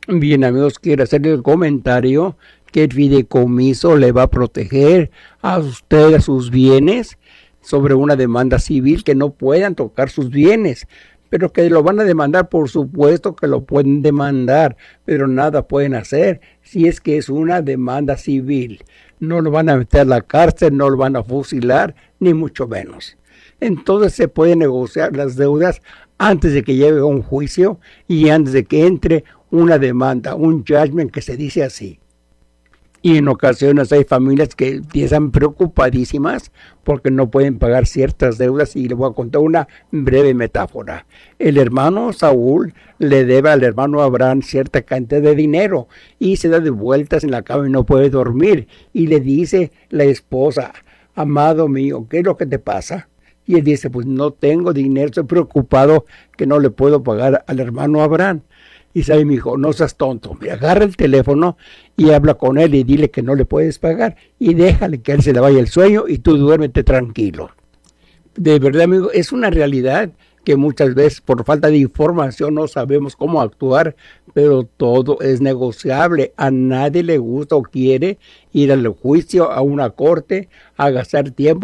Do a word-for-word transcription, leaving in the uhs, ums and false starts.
Bien, amigos, quiero hacerle el comentario que el fideicomiso le va a proteger a usted, a sus bienes, sobre una demanda civil, que no puedan tocar sus bienes, pero que lo van a demandar, por supuesto que lo pueden demandar, pero nada pueden hacer si es que es una demanda civil. No lo van a meter a la cárcel, no lo van a fusilar, ni mucho menos. Entonces se pueden negociar las deudas antes de que llegue a un juicio y antes de que entre una demanda, un judgment, que se dice así. Y en ocasiones hay familias que empiezan preocupadísimas porque no pueden pagar ciertas deudas, y les voy a contar una breve metáfora. El hermano Saúl le debe al hermano Abraham cierta cantidad de dinero y se da de vueltas en la cama y no puede dormir, y le dice la esposa: amado mío, ¿qué es lo que te pasa? Y él dice: pues no tengo dinero, estoy preocupado que no le puedo pagar al hermano Abraham. Y sabe, mi hijo, no seas tonto, me agarra el teléfono y habla con él y dile que no le puedes pagar, y déjale que a él se le vaya el sueño y tú duérmete tranquilo. De verdad, amigo, es una realidad que muchas veces por falta de información no sabemos cómo actuar, pero todo es negociable. A nadie le gusta o quiere ir al juicio, a una corte, a gastar tiempo